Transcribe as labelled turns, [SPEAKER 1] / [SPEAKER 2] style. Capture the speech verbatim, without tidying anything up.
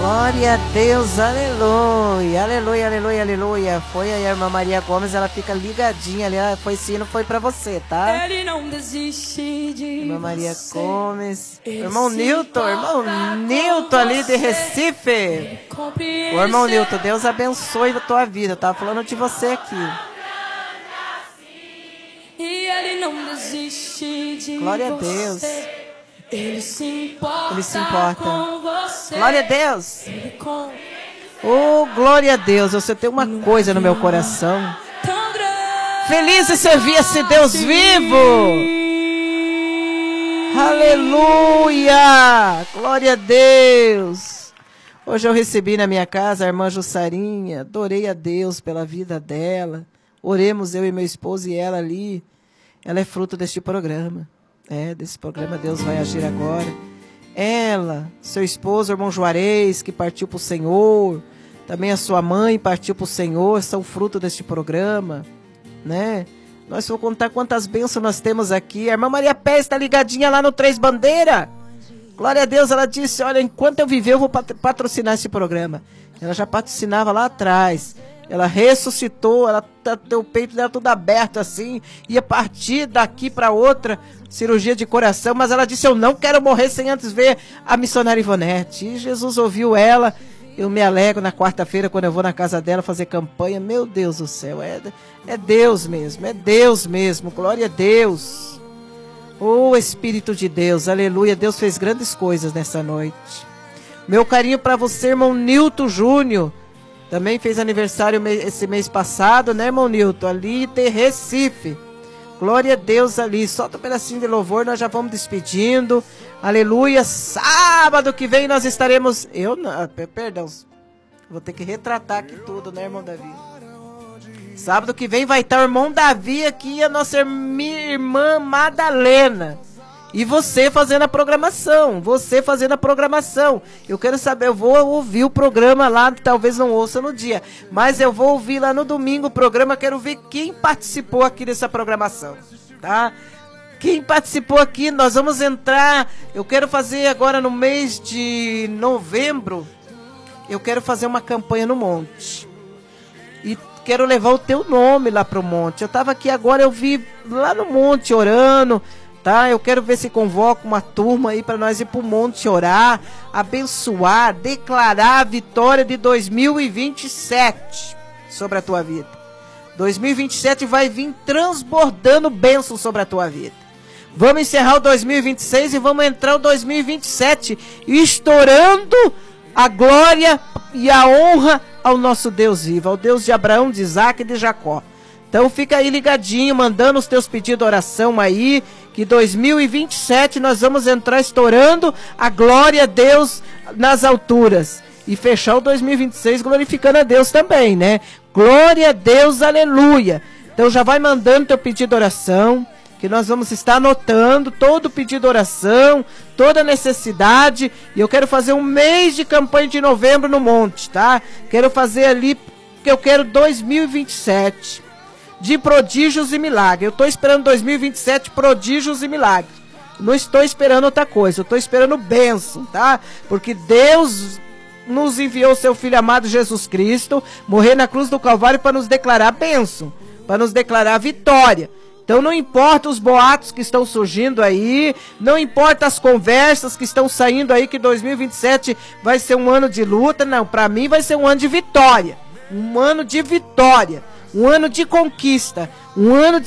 [SPEAKER 1] Glória a Deus, aleluia, aleluia, aleluia, aleluia. Foi aí a irmã Maria Gomes, ela fica ligadinha ali, ela foi sim, não foi pra você, tá?
[SPEAKER 2] Ele não desiste de
[SPEAKER 1] Irmã Maria
[SPEAKER 2] você.
[SPEAKER 1] Gomes,
[SPEAKER 2] Ele
[SPEAKER 1] irmão Nilton, irmão Nilton ali de Recife. O irmão Nilton, Deus abençoe a tua vida, eu tava falando de você aqui.
[SPEAKER 2] E ele não desiste de
[SPEAKER 1] Glória a
[SPEAKER 2] você.
[SPEAKER 1] Deus.
[SPEAKER 2] Ele se importa,
[SPEAKER 1] Ele se importa.
[SPEAKER 2] com você.
[SPEAKER 1] Glória a Deus.
[SPEAKER 2] Ele com...
[SPEAKER 1] Oh, glória a Deus. Você tem uma coisa no meu coração. Feliz de servir esse Deus vivo. Aleluia. Glória a Deus. Hoje eu recebi na minha casa a irmã Jussarinha. Adorei a Deus pela vida dela. Oremos eu e meu esposo e ela ali. Ela é fruto deste programa. É, desse programa Deus vai agir agora. Ela, seu esposo, irmão Juarez, que partiu para o Senhor, também a sua mãe partiu para o Senhor, são fruto deste programa, né? Nós vamos contar quantas bênçãos nós temos aqui. A irmã Maria Pé está ligadinha lá no Três Bandeiras. Glória a Deus, ela disse, olha, enquanto eu viver eu vou patrocinar esse programa. Ela já patrocinava lá atrás. Ela ressuscitou, ela tem o peito dela tudo aberto assim, ia partir daqui para outra cirurgia de coração, mas ela disse, eu não quero morrer sem antes ver a missionária Ivonete. E Jesus ouviu ela, eu me alegro na quarta-feira quando eu vou na casa dela fazer campanha, meu Deus do céu, é, é Deus mesmo, é Deus mesmo, glória a Deus. Oh Espírito de Deus, aleluia, Deus fez grandes coisas nessa noite. Meu carinho para você, irmão Nilton Júnior. Também fez aniversário esse mês passado, né, irmão Nilton? Ali de Recife. Glória a Deus ali. Solta um pedacinho de louvor, nós já vamos despedindo. Aleluia. Sábado que vem nós estaremos... Eu não... Perdão. Vou ter que retratar aqui tudo, né, irmão Davi? Sábado que vem vai estar o irmão Davi aqui e a nossa irmã Madalena. E você fazendo a programação, você fazendo a programação. Eu quero saber, eu vou ouvir o programa lá, talvez não ouça no dia, mas eu vou ouvir lá no domingo o programa, quero ver quem participou aqui dessa programação, tá? Quem participou aqui, nós vamos entrar, eu quero fazer agora no mês de novembro, eu quero fazer uma campanha no Monte. E quero levar o teu nome lá pro Monte. Eu tava aqui agora, eu vi lá no Monte orando, tá? Eu quero ver se convoca uma turma aí para nós ir pro monte orar, abençoar, declarar a vitória de dois mil e vinte e sete sobre a tua vida. dois mil e vinte e sete vai vir transbordando bênçãos sobre a tua vida. Vamos encerrar o dois mil e vinte e seis e vamos entrar o dois mil e vinte e sete estourando a glória e a honra ao nosso Deus vivo, ao Deus de Abraão, de Isaac e de Jacó. Então fica aí ligadinho, mandando os teus pedidos de oração aí, que dois mil e vinte e sete nós vamos entrar estourando a glória a Deus nas alturas. E fechar o dois mil e vinte e seis glorificando a Deus também, né? Glória a Deus, aleluia. Então já vai mandando teu pedido de oração, que nós vamos estar anotando todo o pedido de oração, toda necessidade. E eu quero fazer um mês de campanha de novembro no Monte, tá? Quero fazer ali, porque eu quero dois mil e vinte e sete. De prodígios e milagres. Eu estou esperando dois mil e vinte e sete prodígios e milagres. Não estou esperando outra coisa. Eu estou esperando bênção, tá? Porque Deus nos enviou seu Filho amado Jesus Cristo, morrer na cruz do Calvário para nos declarar bênção, para nos declarar vitória. Então não importa os boatos que estão surgindo aí, não importa as conversas que estão saindo aí que dois mil e vinte e sete vai ser um ano de luta. Não, para mim vai ser um ano de vitória. Um ano de vitória. Um ano de conquista, um ano de